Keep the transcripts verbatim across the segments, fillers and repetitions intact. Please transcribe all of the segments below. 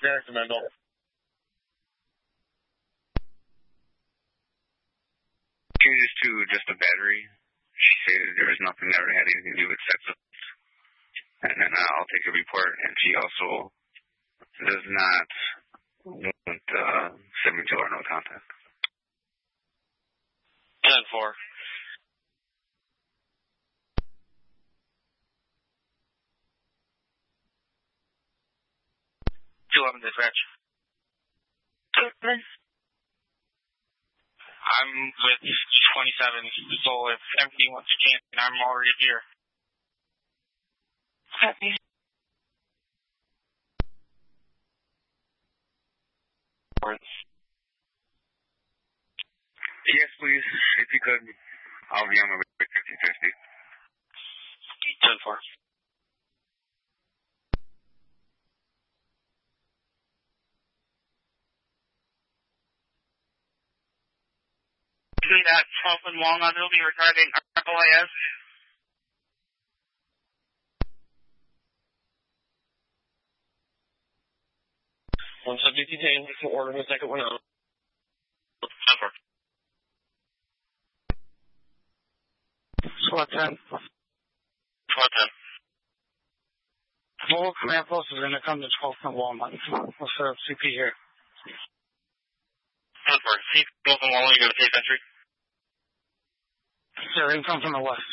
Garrison Mendel. Changes to just a battery. She stated there was nothing that had anything to do with sex. And then uh, I'll take a report. And she also does not want uh, seventy-two or no contact. ten four. two eleven dispatch. I'm with twenty-seven, so if everybody wants to camp, I'm already here. Copy. Yes, please. If you could, I'll be on my way fifty fifty. ten four. That twelve and long on Ilby regarding R L I S. One subject detained for ordering the second one out. Over. SWAT ten. SWAT ten. Full command post is going to come to twelfth and Walnut. We'll set up C P here. Over. See, twelfth and Walnut, you going to take entry? Yeah, they can come from the west.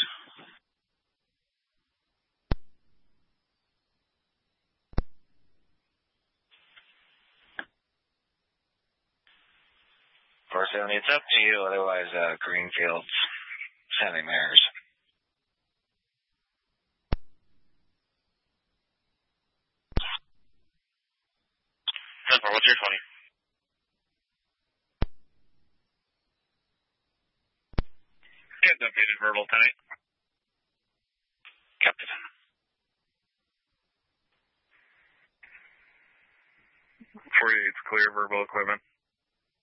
four seventy, it's up to you. Otherwise, uh, Greenfield's sending theirs. ten four, what's your twenty? Get updated verbal tonight. Captain. forty-eight's clear, verbal equipment.